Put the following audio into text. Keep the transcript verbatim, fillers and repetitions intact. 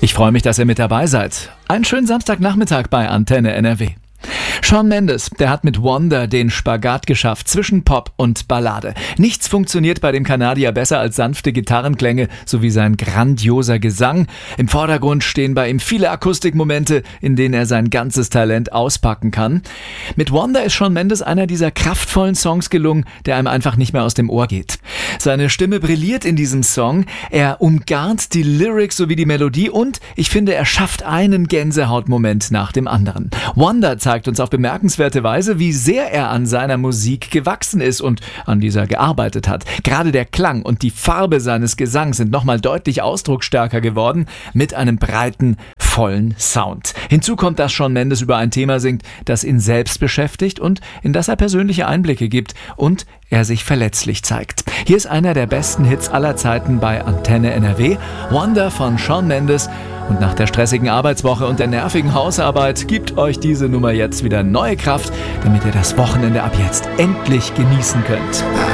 Ich freue mich, dass ihr mit dabei seid. Einen schönen Samstagnachmittag bei Antenne N R W. Shawn Mendes, der hat mit Wonder den Spagat geschafft zwischen Pop und Ballade. Nichts funktioniert bei dem Kanadier besser als sanfte Gitarrenklänge sowie sein grandioser Gesang. Im Vordergrund stehen bei ihm viele Akustikmomente, in denen er sein ganzes Talent auspacken kann. Mit Wonder ist Shawn Mendes einer dieser kraftvollen Songs gelungen, der einem einfach nicht mehr aus dem Ohr geht. Seine Stimme brilliert in diesem Song, er umgarnt die Lyrics sowie die Melodie und ich finde, er schafft einen Gänsehautmoment nach dem anderen. Wonder zeigt uns auf bemerkenswerte Weise, wie sehr er an seiner Musik gewachsen ist und an dieser gearbeitet hat. Gerade der Klang und die Farbe seines Gesangs sind nochmal deutlich ausdrucksstärker geworden, mit einem breiten, vollen Sound. Hinzu kommt, dass Shawn Mendes über ein Thema singt, das ihn selbst beschäftigt und in das er persönliche Einblicke gibt und er sich verletzlich zeigt. Hier ist einer der besten Hits aller Zeiten bei Antenne N R W, Wonder von Shawn Mendes. Und nach der stressigen Arbeitswoche und der nervigen Hausarbeit gibt euch diese Nummer jetzt wieder neue Kraft, damit ihr das Wochenende ab jetzt endlich genießen könnt.